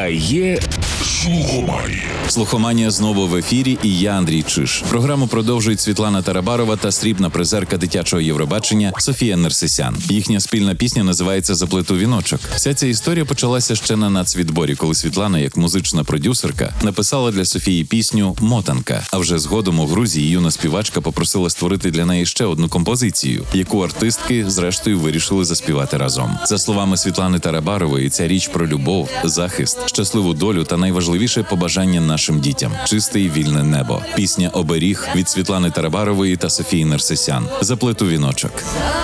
А є слухоманія. Слухоманія знову в ефірі, і я, Андрій Чиш. Програму продовжують Світлана Тарабарова та срібна призерка дитячого Євробачення Софія Нерсесян. Їхня спільна пісня називається «Заплету віночок». Вся ця історія почалася ще на нацвідборі, коли Світлана, як музична продюсерка, написала для Софії пісню «Мотанка». А вже згодом у Грузії юна співачка попросила створити для неї ще одну композицію, яку артистки, зрештою, вирішили заспівати разом. За словами Світлани Тарабарової, ця річ про любов, захист, щасливу долю та найважливіше побажання нашим дітям – чисте і вільне небо. Пісня «Оберіг» від Світлани Тарабарової та Софії Нерсесян. «Заплету віночок».